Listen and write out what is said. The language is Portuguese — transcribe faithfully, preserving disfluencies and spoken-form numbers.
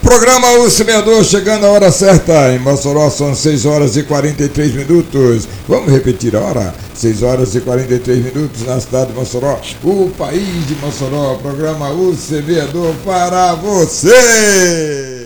Programa O Semeador, chegando a hora certa. Em Mossoró são seis horas e quarenta e três minutos. Vamos repetir a hora? seis horas e quarenta e três minutos na cidade de Mossoró. O país de Mossoró. Programa O Semeador para você.